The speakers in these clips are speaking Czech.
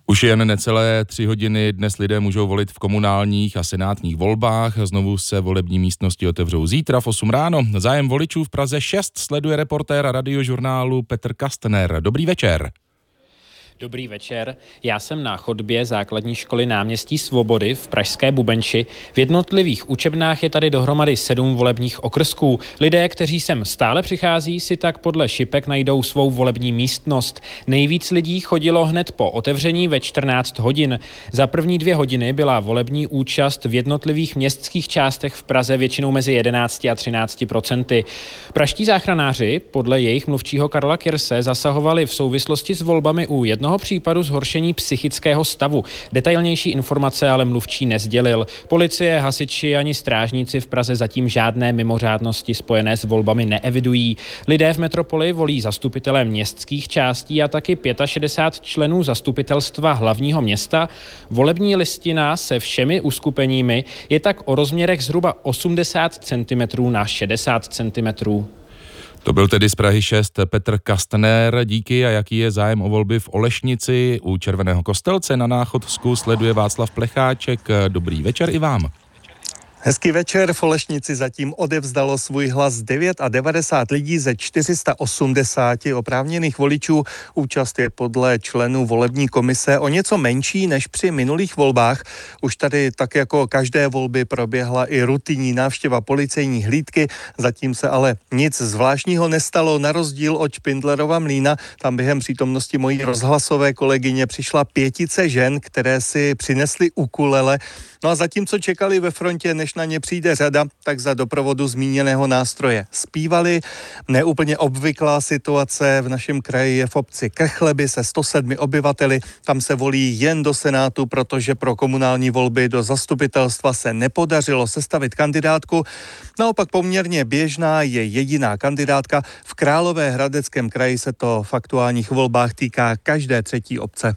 Už jen necelé 3 hodiny dnes lidé můžou volit v komunálních a senátních volbách. Znovu se volební místnosti otevřou zítra v 8 ráno. Zájem voličů v Praze 6 sleduje reportér Radiožurnálu Petr Kastner. Dobrý večer. Dobrý večer. Já jsem na chodbě základní školy Náměstí Svobody v pražské Bubenči. V jednotlivých učebnách je tady dohromady 7 volebních okrsků. Lidé, kteří sem stále přichází, si tak podle šipek najdou svou volební místnost. Nejvíc lidí chodilo hned po otevření ve 14 hodin. Za první 2 hodiny byla volební účast v jednotlivých městských částech v Praze většinou mezi 11 a 13%. Pražští záchranáři podle jejich mluvčího Karla Kirse zasahovali v souvislosti s volbami u jednoho případu zhoršení psychického stavu. Detailnější informace ale mluvčí nesdělil. Policie, hasiči ani strážníci v Praze zatím žádné mimořádnosti spojené s volbami neevidují. Lidé v metropoli volí zastupitele městských částí a taky 65 členů zastupitelstva hlavního města. Volební listina se všemi uskupeními je tak o rozměrech zhruba 80 cm na 60 cm. To byl tedy z Prahy 6 Petr Kastner. Díky. A jaký je zájem o volby v Olešnici u Červeného Kostelce na Náchodsku sleduje Václav Plecháček. Dobrý večer i vám. Hezký večer. V Olešnici zatím odevzdalo svůj hlas 99 lidí ze 480 oprávněných voličů. Účast je podle členů volební komise o něco menší než při minulých volbách. Už tady tak jako každé volby proběhla i rutinní návštěva policejní hlídky. Zatím se ale nic zvláštního nestalo, na rozdíl od Špindlerova Mlýna. Tam během přítomnosti mojí rozhlasové kolegyně přišla 5 žen, které si přinesly ukulele. No a zatímco čekali ve frontě, než na ně přijde řada, tak za doprovodu zmíněného nástroje zpívali. Neúplně obvyklá situace v našem kraji je v obci Krchleby se 107 obyvateli. Tam se volí jen do Senátu, protože pro komunální volby do zastupitelstva se nepodařilo sestavit kandidátku. Naopak poměrně běžná je jediná kandidátka. V Královéhradeckém kraji se to v aktuálních volbách týká každé 3. obce.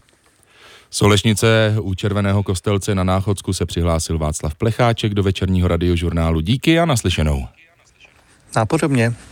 Z Olešnice u Červeného Kostelce na Náchodsku se přihlásil Václav Plecháček do večerního Radiožurnálu. Díky a naslyšenou. Napodobně.